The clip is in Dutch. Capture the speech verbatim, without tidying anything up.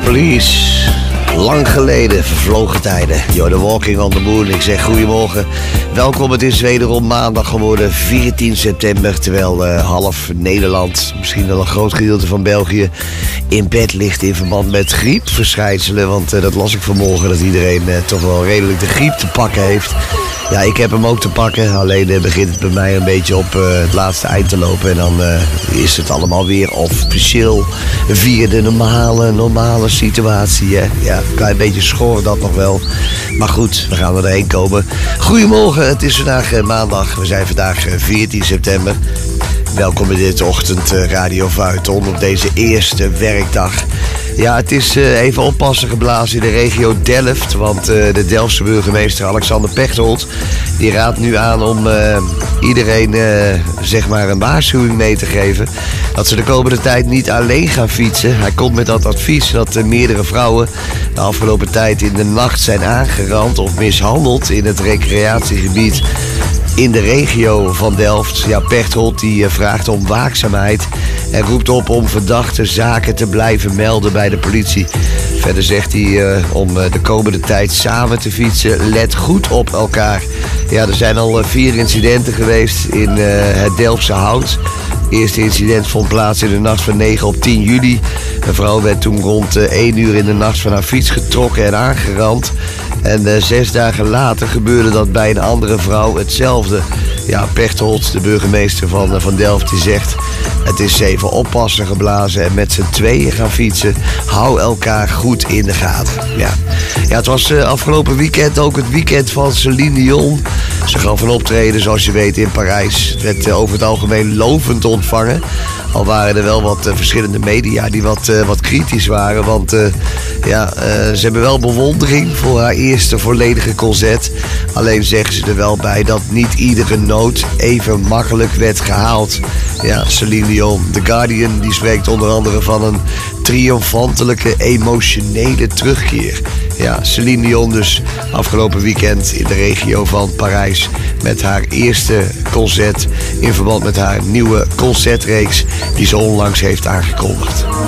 Police. Lang geleden, vervlogen tijden. You're the walking on the moon. Ik zeg goedemorgen. Welkom, het is wederom maandag geworden, veertien september. Terwijl uh, half Nederland, misschien wel een groot gedeelte van België, in bed ligt in verband met griepverschijnselen. Want uh, dat las ik vanmorgen, dat iedereen uh, toch wel redelijk de griep te pakken heeft. Ja, ik heb hem ook te pakken. Alleen uh, begint het bij mij een beetje op uh, het laatste eind te lopen. En dan uh, is het allemaal weer officieel via de normale, normale situatie. Hè? Ja, een klein beetje schor dat nog wel. Maar goed, we gaan er doorheen komen. Goedemorgen, het is vandaag uh, maandag. We zijn vandaag uh, veertien september. Welkom bij dit ochtend uh, Radio Feuilleton op deze eerste werkdag. Ja, het is uh, even oppassen geblazen in de regio Delft. Want uh, de Delftse burgemeester Alexander Pechtold die raadt nu aan om uh, iedereen uh, zeg maar een waarschuwing mee te geven. Dat ze de komende tijd niet alleen gaan fietsen. Hij komt met dat advies dat uh, meerdere vrouwen de afgelopen tijd in de nacht zijn aangerand of mishandeld in het recreatiegebied in de regio van Delft. Ja, Pechtold die uh, vraagt om waakzaamheid en roept op om verdachte zaken te blijven melden bij de politie. Verder zegt hij uh, om uh, de komende tijd samen te fietsen. Let goed op elkaar. Ja, er zijn al uh, vier incidenten geweest in uh, het Delftse Hout. Het eerste incident vond plaats in de nacht van negen op tien juli. Een vrouw werd toen rond uh, één uur in de nacht van haar fiets getrokken en aangerand. En uh, zes dagen later gebeurde dat bij een andere vrouw hetzelfde. Ja, Pechtold, de burgemeester van, uh, van Delft, die zegt: het is even oppassen geblazen en met z'n tweeën gaan fietsen. Hou elkaar goed in de gaten. Ja, ja het was uh, afgelopen weekend ook het weekend van Celine Dion. Ze gaf een optreden, zoals je weet, in Parijs. Het werd uh, over het algemeen lovend ontvangen. Al waren er wel wat uh, verschillende media die wat, uh, wat kritisch waren. Want uh, ja, uh, ze hebben wel bewondering voor haar eerste volledige concert. Alleen zeggen ze er wel bij dat niet iedere noot even makkelijk werd gehaald. Ja, Celine Dion, The Guardian, die spreekt onder andere van een triomfantelijke, emotionele terugkeer. Ja, Celine Dion dus afgelopen weekend in de regio van Parijs met haar eerste concert in verband met haar nieuwe concertreeks die ze onlangs heeft aangekondigd.